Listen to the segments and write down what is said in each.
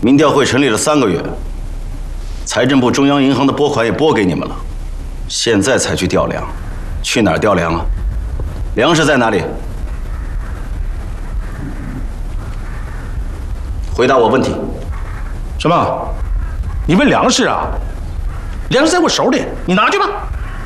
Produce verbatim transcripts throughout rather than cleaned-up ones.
民调会成立了三个月，财政部中央银行的拨款也拨给你们了，现在才去调粮，去哪儿调粮啊？粮食在哪里？回答我问题。 什么？你问粮食啊？粮食在我手里，你拿去吧。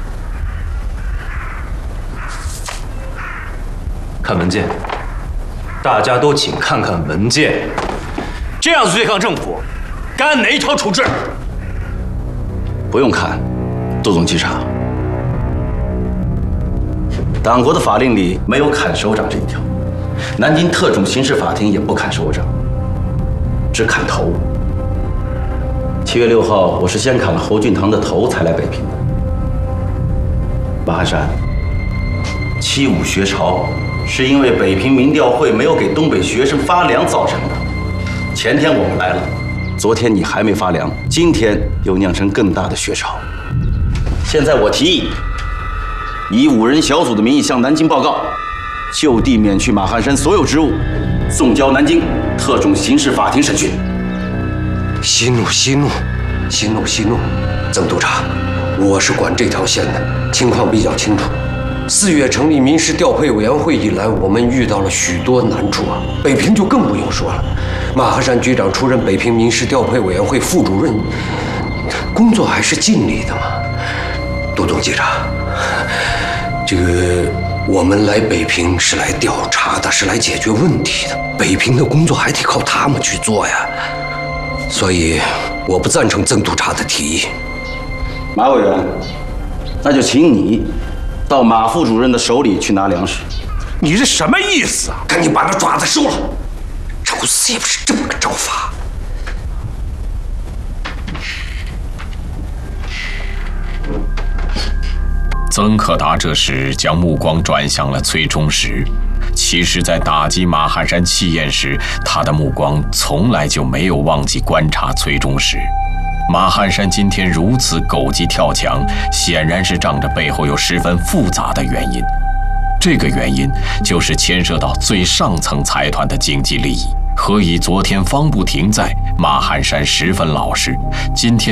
看文件，大家都请看看文件。这样子对抗政府，该按哪一条处置？ 不用看，杜总稽查。党国的法令里没有砍首长这一条，南京特种刑事法庭也不砍首长，只砍头。七月六号，我是先砍了侯俊堂的头，才来北平的。马汉山，七五学潮是因为北平民调会没有给东北学生发粮造成的。前天我们来了，昨天你还没发粮，今天又酿成更大的学潮。现在我提议，以五人小组的名义向南京报告，就地免去马汉山所有职务，送交南京特种刑事法庭审讯。 息怒，息怒，息怒，息怒。曾督察，我是管这条线的，情况比较清楚。四月成立民事调配委员会以来，我们遇到了许多难处啊。北平就更不用说了，马汉山局长出任北平民事调配委员会副主任，工作还是尽力的嘛。杜总稽查，这个我们来北平是来调查的，是来解决问题的，北平的工作还得靠他们去做呀。所以我不赞成曾督察的提议。 马委员，那就请你到马副主任的手里去拿粮食。 你这什么意思啊？ 赶紧把那爪子收了，找死也不是这么个找法。 曾可达这时将目光转向了崔中实。其实，在打击马汉山气焰时，他的目光从来就没有忘记观察崔中实。马汉山今天如此狗急跳墙，显然是仗着背后有十分复杂的原因。这个原因就是牵涉到最上层财团的经济利益。何以昨天方不停在马汉山十分老实，今天